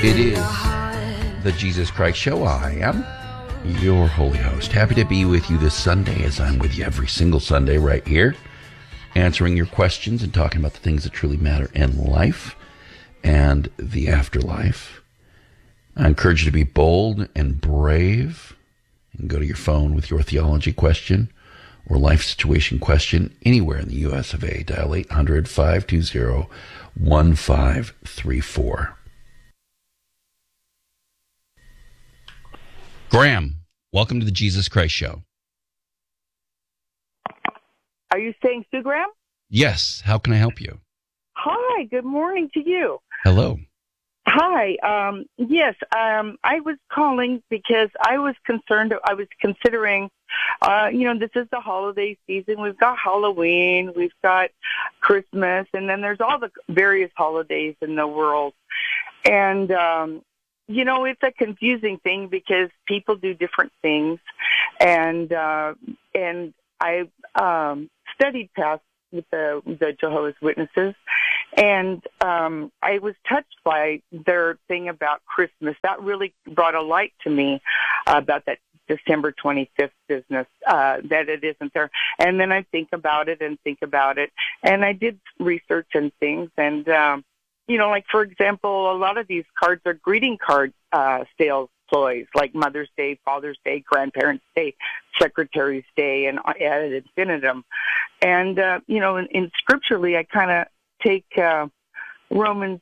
It is the Jesus Christ Show. I am your holy host. Happy to be with you this Sunday, as I'm with you every single Sunday right here, answering your questions and talking about the things that truly matter in life and the afterlife. I encourage you to be bold and brave and go to your phone with your theology question or life situation question anywhere in the U.S. of A. Dial 800-520-1534. Graham, welcome to the Jesus Christ Show. Are you saying Sue Graham? Yes. How can I help you? Hi. Good morning to you. Hello. Hi. Yes. I was calling because I was concerned. I was considering, this is the holiday season. We've got Halloween, we've got Christmas, and then there's all the various holidays in the world. And, it's a confusing thing because people do different things. And I studied past with the Jehovah's Witnesses, and I was touched by their thing about Christmas. That really brought a light to me about that December 25th business, that it isn't there. And then I think about it, and I did research and things, and like, for example, a lot of these cards are greeting card sales ploys, like Mother's Day, Father's Day, Grandparents' Day, Secretary's Day, and ad infinitum. And, in scripturally, I kind of take Romans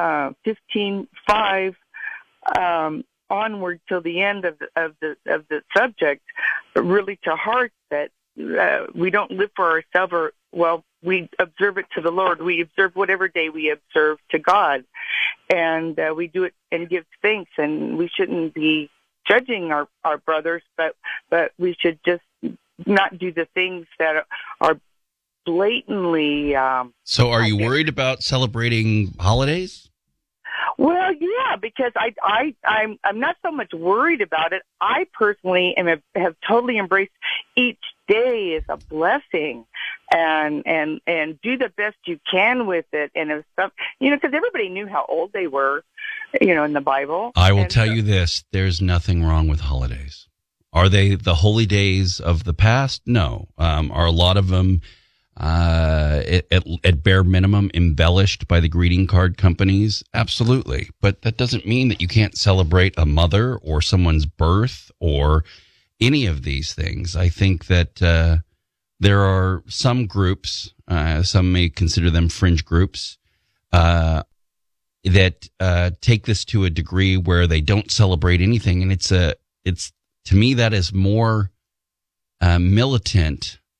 15:5 onward till the end of the subject, really to heart, that we don't live for ourselves, we observe it to the Lord. We observe whatever day we observe to God, and we do it and give thanks. And we shouldn't be judging our brothers, but we should just not do the things that are blatantly. So, are you worried about celebrating holidays? Well, yeah, because I'm not so much worried about it. I personally have totally embraced each day as a blessing, and do the best you can with it. And if some, because everybody knew how old they were, in the Bible. I will tell you this: there's nothing wrong with holidays. Are they the holy days of the past? No. Are a lot of them at bare minimum embellished by the greeting card companies? Absolutely. But that doesn't mean that you can't celebrate a mother or someone's birth or any of these things. I think that there are some groups, some may consider them fringe groups, that take this to a degree where they don't celebrate anything. And it's to me, that is more militant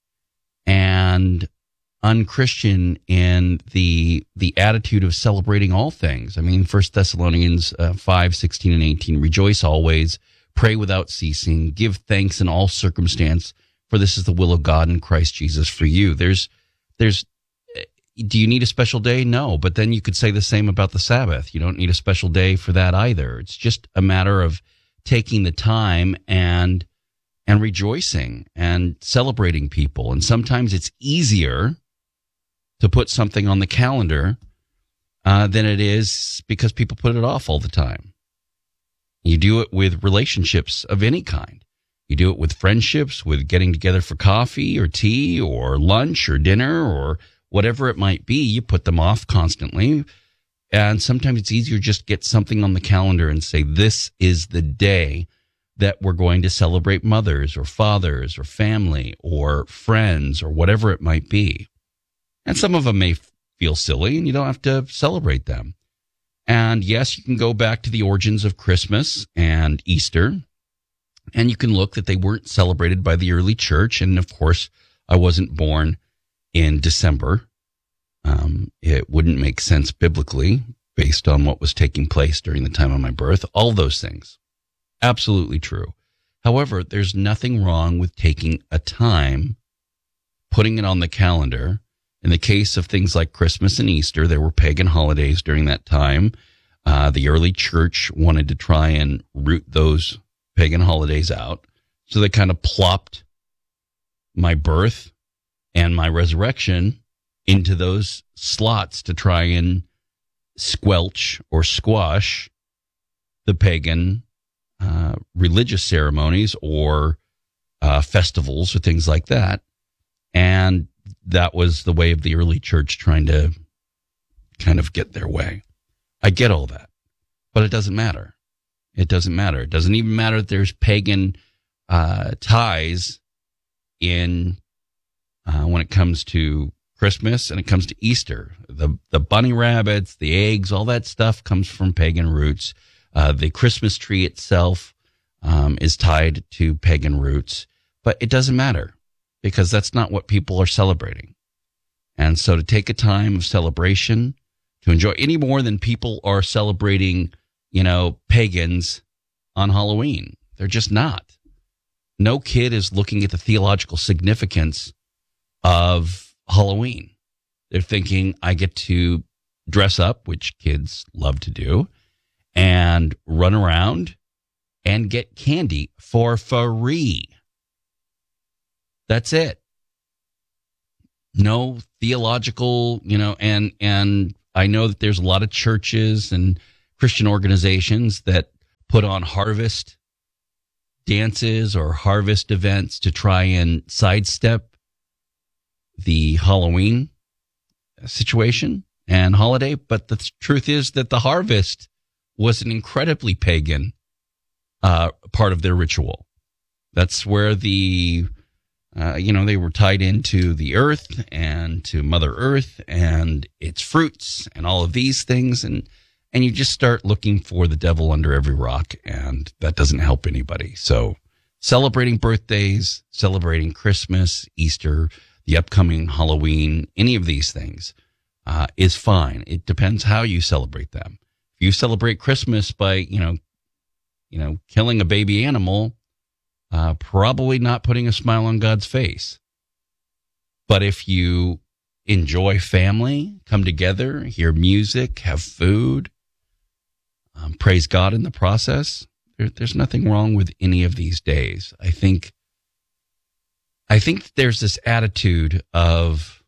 and unchristian in the attitude of celebrating all things. I mean, 1 Thessalonians 5:16 and 18, rejoice always, pray without ceasing, give thanks in all circumstance, for this is the will of God in Christ Jesus for you. Do you need a special day? No, but then you could say the same about the Sabbath. You don't need a special day for that either. It's just a matter of taking the time and rejoicing and celebrating people. And sometimes it's easier to put something on the calendar than it is because people put it off all the time. You do it with relationships of any kind. You do it with friendships, with getting together for coffee or tea or lunch or dinner or whatever it might be. You put them off constantly. And sometimes it's easier just to get something on the calendar and say, this is the day that we're going to celebrate mothers or fathers or family or friends or whatever it might be. And some of them may feel silly and you don't have to celebrate them. And yes, you can go back to the origins of Christmas and Easter, and you can look that they weren't celebrated by the early church. And of course, I wasn't born in December. It wouldn't make sense biblically based on what was taking place during the time of my birth. All those things. Absolutely true. However, there's nothing wrong with taking a time, putting it on the calendar. In the case of things like Christmas and Easter, there were pagan holidays during that time. The early church wanted to try and root those pagan holidays out. So they kind of plopped my birth and my resurrection into those slots to try and squelch or squash the pagan religious ceremonies or festivals or things like that. And that was the way of the early church trying to kind of get their way. I get all that, but it doesn't matter. It doesn't matter. It doesn't even matter that there's pagan ties in when it comes to Christmas and it comes to Easter. The bunny rabbits, the eggs, all that stuff comes from pagan roots. The Christmas tree itself is tied to pagan roots, but it doesn't matter because that's not what people are celebrating. And so to take a time of celebration, to enjoy any more than people are celebrating, pagans on Halloween. They're just not. No kid is looking at the theological significance of Halloween. They're thinking, I get to dress up, which kids love to do, and run around and get candy for free. That's it. No theological, and I know that there's a lot of churches and Christian organizations that put on harvest dances or harvest events to try and sidestep the Halloween situation and holiday. But the truth is that the harvest was an incredibly pagan part of their ritual. That's where they were tied into the earth and to Mother Earth and its fruits and all of these things. And you just start looking for the devil under every rock, and that doesn't help anybody. So celebrating birthdays, celebrating Christmas, Easter, the upcoming Halloween, any of these things is fine. It depends how you celebrate them. If you celebrate Christmas by, killing a baby animal, probably not putting a smile on God's face. But if you enjoy family, come together, hear music, have food, praise God in the process, there's nothing wrong with any of these days. I think there's this attitude of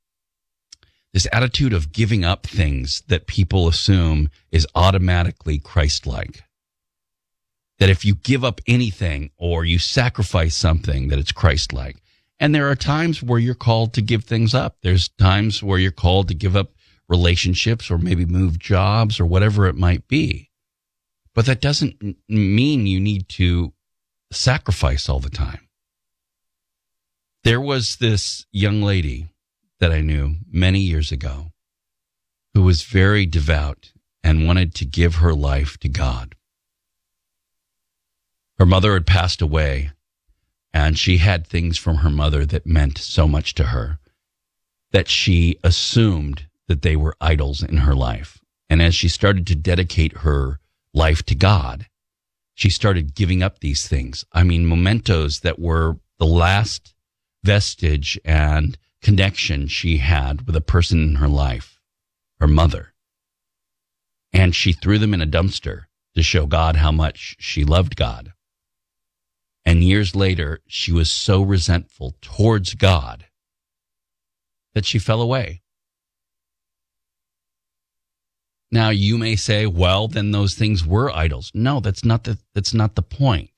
giving up things that people assume is automatically Christ-like. That if you give up anything or you sacrifice something, that it's Christ-like. And there are times where you're called to give things up. There's times where you're called to give up relationships or maybe move jobs or whatever it might be. But that doesn't mean you need to sacrifice all the time. There was this young lady that I knew many years ago who was very devout and wanted to give her life to God. Her mother had passed away, and she had things from her mother that meant so much to her that she assumed that they were idols in her life. And as she started to dedicate her life to God, she started giving up these things. I mean, mementos that were the last vestige and connection she had with a person in her life, her mother. And she threw them in a dumpster to show God how much she loved God. And years later, she was so resentful towards God that she fell away. Now, you may say, well, then those things were idols. No, that's not the point.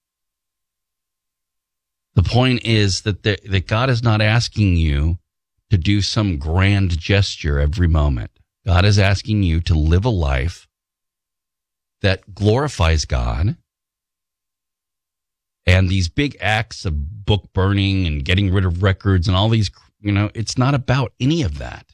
The point is that God is not asking you to do some grand gesture every moment. God is asking you to live a life that glorifies God. And these big acts of book burning and getting rid of records and all these, it's not about any of that.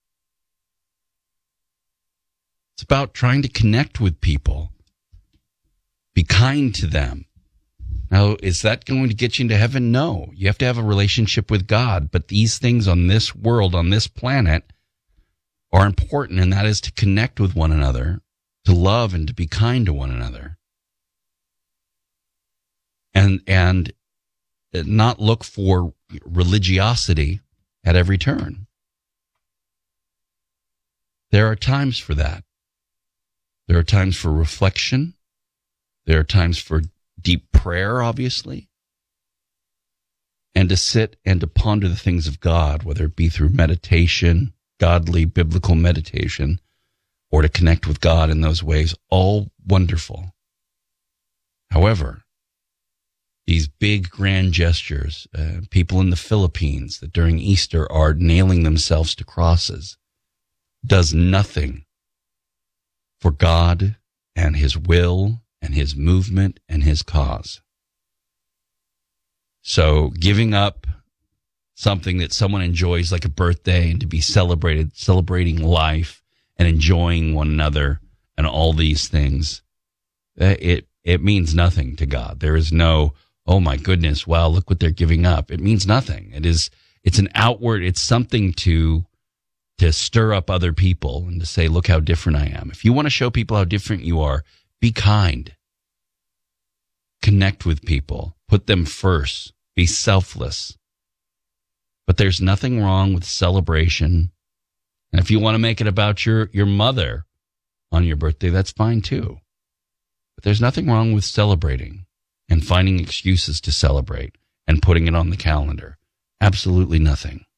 It's about trying to connect with people. Be kind to them. Now, is that going to get you into heaven? No. You have to have a relationship with God. But these things on this world, on this planet, are important, and that is to connect with one another, to love and to be kind to one another. And not look for religiosity at every turn. There are times for that. There are times for reflection. There are times for deep prayer, obviously. And to sit and to ponder the things of God, whether it be through meditation, godly biblical meditation, or to connect with God in those ways, all wonderful. However, these big grand gestures, people in the Philippines that during Easter are nailing themselves to crosses, does nothing for God and his will and his movement and his cause. So giving up something that someone enjoys like a birthday and to be celebrated, celebrating life and enjoying one another and all these things, it means nothing to God. There is no, oh my goodness, wow, look what they're giving up. It means nothing. It's an outward, it's something to stir up other people and to say, look how different I am. If you want to show people how different you are, be kind. Connect with people. Put them first. Be selfless. But there's nothing wrong with celebration. And if you want to make it about your mother on your birthday, that's fine too. But there's nothing wrong with celebrating and finding excuses to celebrate and putting it on the calendar. Absolutely nothing.